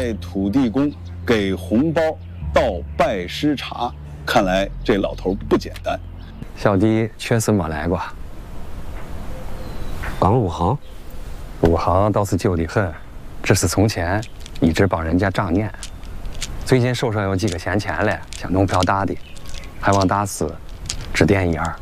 拜土地公，给红包，倒拜师茶，看来这老头不简单。 小弟确实没来过。 刚入行， 入行倒是久得很，只是从前一直帮人家长年。最近手上有几个闲钱了，想弄票大的，还望大师指点一二。